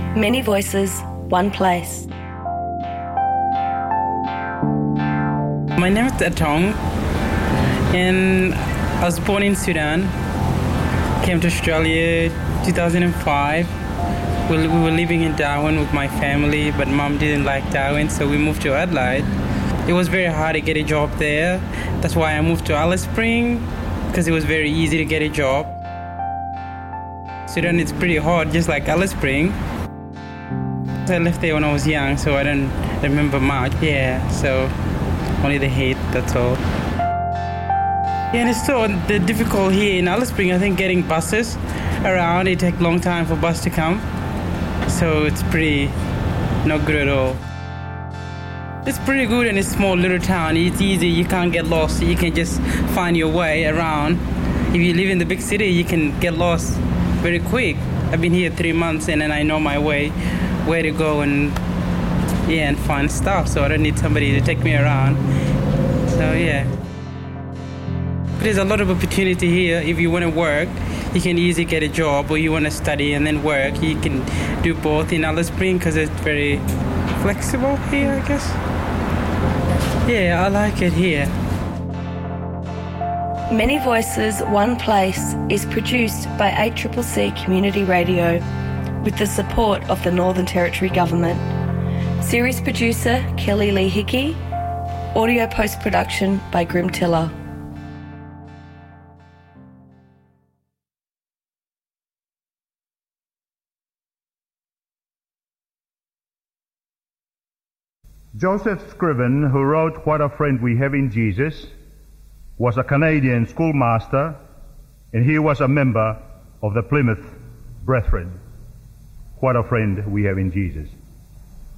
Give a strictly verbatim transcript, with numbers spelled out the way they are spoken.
Many voices, one place. My name is Atong, and I was born in Sudan. Came to Australia two thousand five. We, we were living in Darwin with my family, but mom didn't like Darwin, so we moved to Adelaide. It was very hard to get a job there. That's why I moved to Alice Springs, because it was very easy to get a job. Sudan is pretty hot, just like Alice Springs. I left there when I was young, so I don't remember much. Yeah, so only the heat, that's all. Yeah, and it's so the difficult here in Alice Springs. I think getting buses around, it takes a long time for bus to come. So it's pretty not good at all. It's pretty good in a small little town. It's easy, you can't get lost. You can just find your way around. If you live in the big city, you can get lost very quick. I've been here three months and then I know my way, where to go and yeah, and find stuff. So I don't need somebody to take me around. So yeah. There's a lot of opportunity here. If you want to work, you can easily get a job, or you want to study and then work. You can do both in Alice Springs because it's very flexible here, I guess. Yeah, I like it here. Many Voices, One Place is produced by A C C C Community Radio with the support of the Northern Territory Government. Series producer Kelly Lee Hickey. Audio post-production by Grim Tiller. Joseph Scriven, who wrote What a Friend We Have in Jesus, was a Canadian schoolmaster, and he was a member of the Plymouth Brethren. What a friend we have in Jesus.